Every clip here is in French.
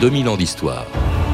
2000 ans d'histoire.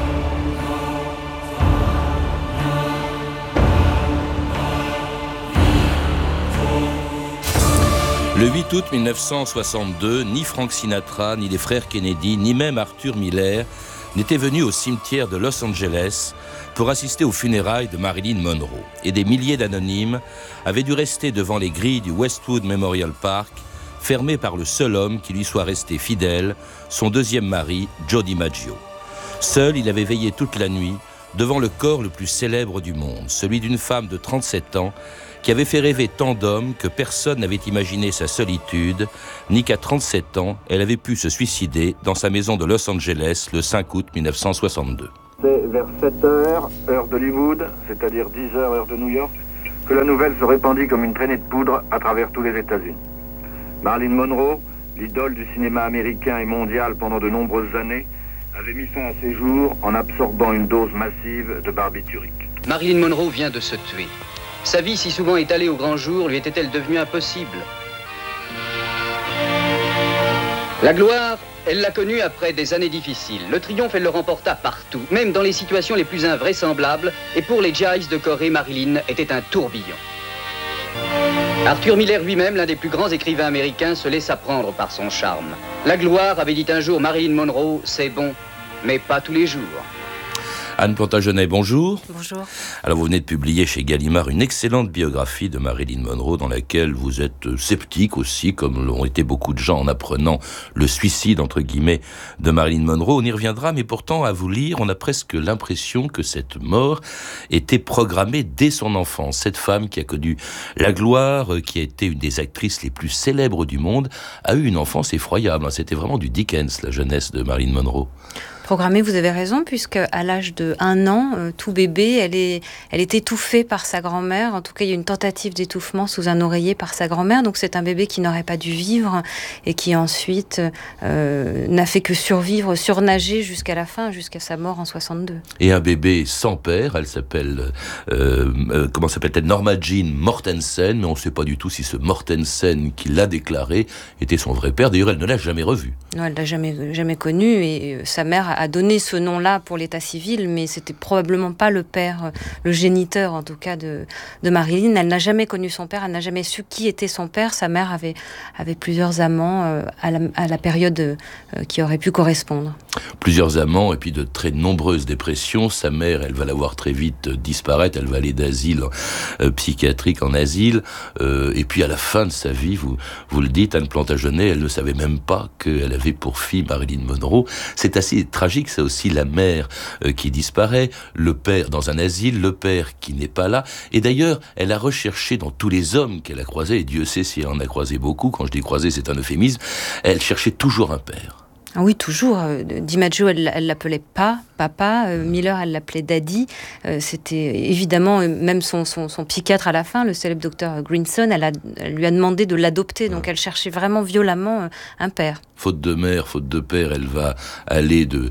Le 8 août 1962, ni Frank Sinatra, ni les frères Kennedy, ni même Arthur Miller n'étaient venus au cimetière de Los Angeles pour assister aux funérailles de Marilyn Monroe. Et des milliers d'anonymes avaient dû rester devant les grilles du Westwood Memorial Park, fermés par le seul homme qui lui soit resté fidèle, son deuxième mari, Joe DiMaggio. Seul, il avait veillé toute la nuit devant le corps le plus célèbre du monde, celui d'une femme de 37 ans, qui avait fait rêver tant d'hommes que personne n'avait imaginé sa solitude, ni qu'à 37 ans, elle avait pu se suicider dans sa maison de Los Angeles le 5 août 1962. C'est vers 7 heures, heure d'Hollywood, c'est-à-dire 10 heures, heure de New York, que la nouvelle se répandit comme une traînée de poudre à travers tous les États-Unis. Marilyn Monroe, l'idole du cinéma américain et mondial pendant de nombreuses années, avait mis fin à ses jours en absorbant une dose massive de barbiturique. Marilyn Monroe vient de se tuer. Sa vie, si souvent étalée au grand jour, lui était-elle devenue impossible? La gloire, elle l'a connue après des années difficiles. Le triomphe, elle le remporta partout, même dans les situations les plus invraisemblables. Et pour les Giants de Corée, Marilyn était un tourbillon. Arthur Miller lui-même, l'un des plus grands écrivains américains, se laissa prendre par son charme. La gloire avait dit un jour, Marilyn Monroe, c'est bon, mais pas tous les jours. Anne Plantagenet, bonjour. Bonjour. Alors vous venez de publier chez Gallimard une excellente biographie de Marilyn Monroe dans laquelle vous êtes sceptique aussi, comme l'ont été beaucoup de gens en apprenant le suicide, entre guillemets, de Marilyn Monroe. On y reviendra, mais pourtant, à vous lire, on a presque l'impression que cette mort était programmée dès son enfance. Cette femme qui a connu la gloire, qui a été une des actrices les plus célèbres du monde, a eu une enfance effroyable. C'était vraiment du Dickens, la jeunesse de Marilyn Monroe. Programmée, vous avez raison, puisque à l'âge de 1 an, tout bébé, elle est étouffée par sa grand-mère. En tout cas, il y a une tentative d'étouffement sous un oreiller par sa grand-mère. Donc c'est un bébé qui n'aurait pas dû vivre et qui ensuite n'a fait que survivre, surnager jusqu'à la fin, jusqu'à sa mort en 62. Et un bébé sans père, elle s'appelle, comment s'appelle-t-elle, Norma Jean Mortensen, mais on ne sait pas du tout si ce Mortensen qui l'a déclaré était son vrai père. D'ailleurs, elle ne l'a jamais revu. Non, elle ne l'a jamais connu, et sa mère a donné ce nom-là pour l'état civil, mais c'était probablement pas le père, le géniteur en tout cas de Marilyn. Elle n'a jamais connu son père, elle n'a jamais su qui était son père. Sa mère avait plusieurs amants à la période qui aurait pu correspondre. Plusieurs amants et puis de très nombreuses dépressions. Sa mère, elle va la voir très vite disparaître, elle va aller d'asile psychiatrique en asile, et puis à la fin de sa vie, vous le dites, Anne Plantagenet, elle ne savait même pas qu'elle avait pour fille Marilyn Monroe. C'est assez tragique, ça aussi, la mère qui disparaît, le père dans un asile, le père qui n'est pas là. Et d'ailleurs, elle a recherché dans tous les hommes qu'elle a croisés, et Dieu sait si elle en a croisé beaucoup, quand je dis croisé, c'est un euphémisme, elle cherchait toujours un père. Ah oui, toujours. DiMaggio, elle l'appelait papa. Miller, elle l'appelait daddy. C'était évidemment, même son psychiatre à la fin, le célèbre docteur Greenson, elle lui a demandé de l'adopter. Donc elle cherchait vraiment violemment un père. Faute de mère, faute de père, elle va aller de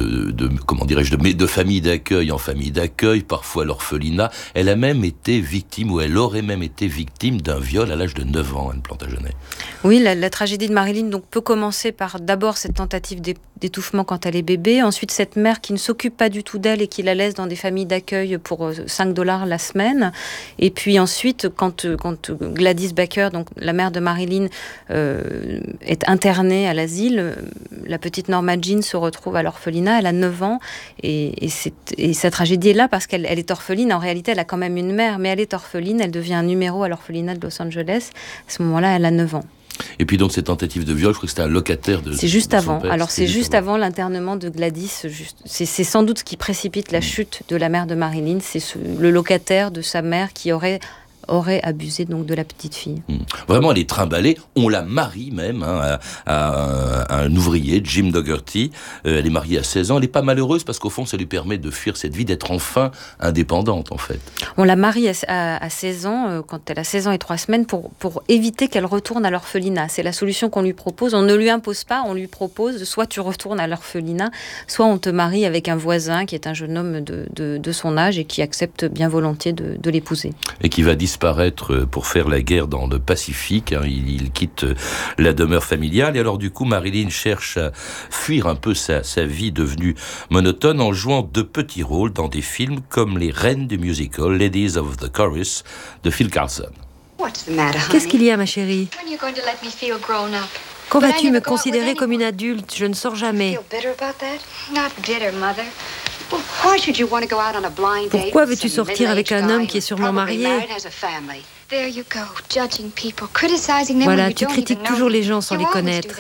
famille d'accueil en famille d'accueil, parfois l'orphelinat. Elle a même été victime, ou elle aurait même été victime d'un viol à l'âge de 9 ans, Anne Plantagenet. Oui, la tragédie de Marilyn donc, peut commencer par d'abord cette tentative d'étouffement quand elle est bébé, ensuite cette mère qui ne s'occupe pas du tout d'elle et qui la laisse dans des familles d'accueil pour $5 la semaine, et puis ensuite quand Gladys Baker, donc la mère de Marilyn, est internée à l'asile, la petite Norma Jean se retrouve à l'orphelinat, elle a 9 ans, et sa tragédie est là parce qu'elle est orpheline. En réalité, elle a quand même une mère, mais elle est orpheline, elle devient un numéro à l'orphelinat de Los Angeles. À ce moment-là, elle a 9 ans. Et puis donc cette tentative de viol, je crois que c'était un locataire de... C'est juste avant. Père. Alors c'est juste avant l'internement de Gladys. C'est sans doute ce qui précipite la chute de la mère de Marilyn. C'est le locataire de sa mère qui aurait abusé donc de la petite fille. Vraiment, elle est trimballée. On la marie même à un ouvrier, Jim Dougherty. Elle est mariée à 16 ans. Elle n'est pas malheureuse parce qu'au fond, ça lui permet de fuir cette vie, d'être enfin indépendante en fait. On la marie à 16 ans, quand elle a 16 ans et 3 semaines, pour éviter qu'elle retourne à l'orphelinat. C'est la solution qu'on lui propose. On ne lui impose pas, on lui propose soit tu retournes à l'orphelinat, soit on te marie avec un voisin qui est un jeune homme de son âge et qui accepte bien volontiers de l'épouser. Et qui va disparaître disparaître pour faire la guerre dans le Pacifique. Il quitte la demeure familiale. Et alors du coup, Marilyn cherche à fuir un peu sa vie devenue monotone en jouant de petits rôles dans des films comme les reines du musical Ladies of the Chorus de Phil Carlson. Qu'est-ce qu'il y a, ma chérie? Quand vas-tu me considérer comme une adulte? Je ne sors jamais. Pourquoi veux-tu sortir avec un homme qui est sûrement marié? Voilà, tu critiques toujours les gens sans les connaître.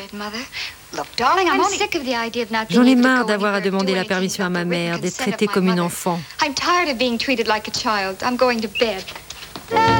J'en ai marre d'avoir à demander la permission à ma mère, d'être traitée comme une enfant.